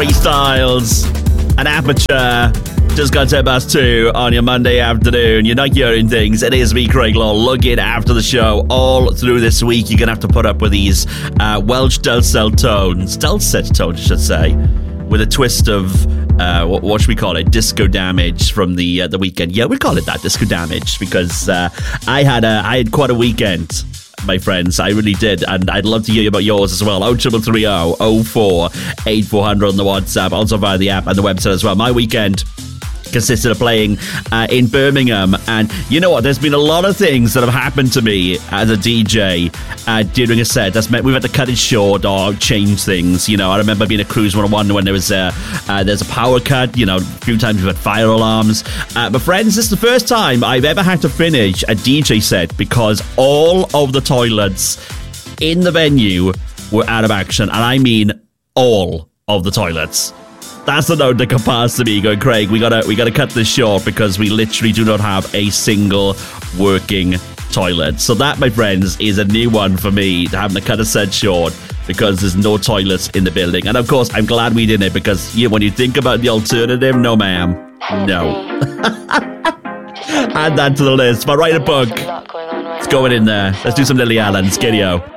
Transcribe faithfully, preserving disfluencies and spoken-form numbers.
Harry Styles and Aperture. Just got ten past two on your Monday afternoon. You're not hearing things. It is me, Craig Law. Log in after the show. All through this week, you're going to have to put up with these uh, Welsh dulcet tones. Dulcet tones, I should say. With a twist of, uh, what, what should we call it? Disco damage from the uh, the weekend. Yeah, we call it that, disco damage. Because uh, I had a, I had quite a weekend, my friends. I really did, and I'd love to hear about yours as well. oh triple three oh oh four eight four hundred on the WhatsApp, also via the app and the website as well. My weekend consisted of playing uh, in Birmingham, and you know what, there's been a lot of things that have happened to me as a D J uh, during a set that's meant we've had to cut it short or change things. You know, I remember being at Cruise one oh one when there was a, uh, there's a power cut. You know, a few times we've had fire alarms, uh, but friends, this is the first time I've ever had to finish a D J set because all of the toilets in the venue were out of action, and I mean all of the toilets. That's the note that could pass to me going, Craig, we gotta we gotta cut this short because we literally do not have a single working toilet. So that, my friends, is a new one for me, having to cut a set short because there's no toilets in the building. And of course, I'm glad we didn't, because yeah, when you think about the alternative, no ma'am, no. Add that to the list. But write a book. It's going in there. Let's do some Lily Allen. Skidio.